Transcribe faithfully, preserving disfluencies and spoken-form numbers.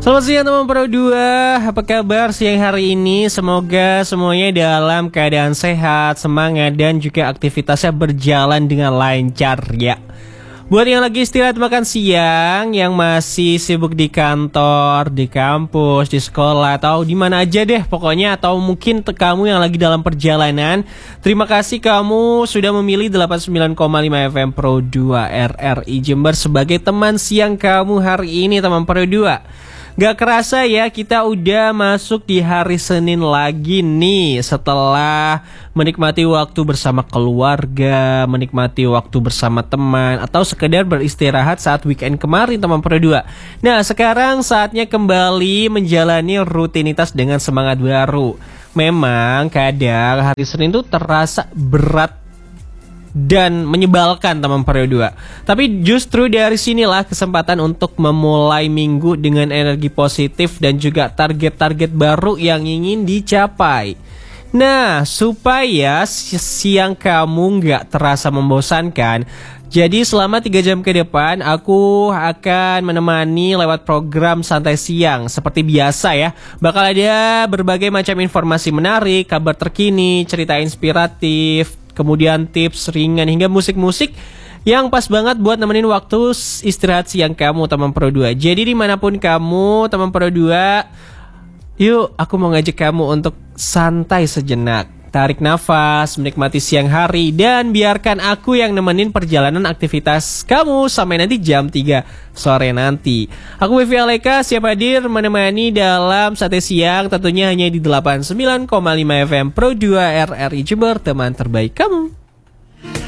Selamat siang teman Pro dua, apa kabar siang hari ini? Semoga semuanya dalam keadaan sehat, semangat, dan juga aktivitasnya berjalan dengan lancar ya. Buat yang lagi istirahat makan siang, yang masih sibuk di kantor, di kampus, di sekolah, atau di mana aja deh pokoknya, atau mungkin kamu yang lagi dalam perjalanan, terima kasih kamu sudah memilih delapan puluh sembilan koma lima F M Pro dua R R I Jember sebagai teman siang kamu hari ini teman Pro dua. Gak kerasa ya, kita udah masuk di hari Senin lagi nih. Setelah menikmati waktu bersama keluarga, menikmati waktu bersama teman, atau sekedar beristirahat saat weekend kemarin teman Pro dua. Nah, sekarang saatnya kembali menjalani rutinitas dengan semangat baru. Memang kadang hari Senin tuh terasa berat dan menyebalkan teman Pro dua. Tapi justru dari sinilah kesempatan untuk memulai minggu dengan energi positif dan juga target-target baru yang ingin dicapai. Nah, supaya siang kamu nggak terasa membosankan, jadi selama tiga jam ke depan aku akan menemani lewat program Santai Siang. Seperti biasa ya, bakal ada berbagai macam informasi menarik, kabar terkini, cerita inspiratif, kemudian tips ringan hingga musik-musik yang pas banget buat nemenin waktu istirahat siang kamu teman Pro dua. Jadi dimanapun kamu teman Pro dua, yuk aku mau ngajak kamu untuk santai sejenak. Tarik nafas, menikmati siang hari, dan biarkan aku yang nemenin perjalanan aktivitas kamu sampai nanti jam tiga sore nanti. Aku Wifi Aleka siap hadir menemani dalam Sate Siang, tentunya hanya di delapan puluh sembilan koma lima F M Pro dua R R I Jember, teman terbaik kamu.